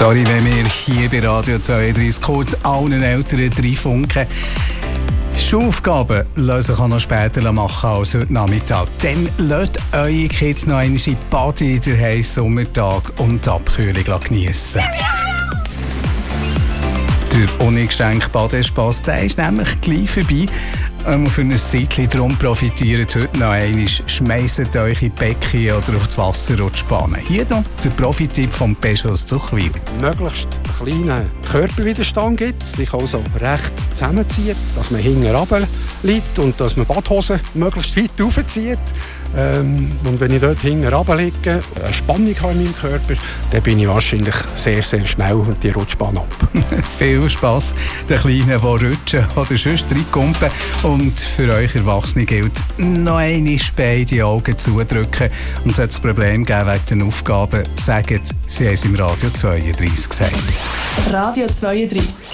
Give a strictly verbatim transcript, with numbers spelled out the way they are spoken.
Sorry, wenn wir hier bei Radio zweiunddreißig kurz allen Eltern reinfunken. Schulaufgaben lassen sich auch noch später machen als heute Nachmittag. Dann lasst eure Kids noch einmal in Body den heißen Sommertag und die Abkühlung geniessen. Der uneingeschränkte Badespass, der ist nämlich gleich vorbei. Ähm, für ein Zeitchen darum profitiert heute noch einmal. Schmeisst euch in die Becken oder auf die Wasserrutschbahn. Hier noch der Profitipp vom Peugeot Zuchwil. Möglichst kleinen Körperwiderstand gibt, sich also recht zusammenzieht, dass man hinten runter liegt und dass man Badhosen möglichst weit aufzieht. Ähm, und wenn ich dort hinten runter liege, eine Spannung habe in meinem Körper, dann bin ich wahrscheinlich sehr, sehr schnell und die Rutschbahn ab. Viel Spass, den Kleinen, die rutschen oder sonst reinkumpen. Und für euch Erwachsene gilt, noch einmal beide Augen zudrücken. Und sollte es Probleme geben wegen den Aufgaben, sagt, sie haben es im Radio zweiunddreißig gesagt. Radio zweiunddreißig.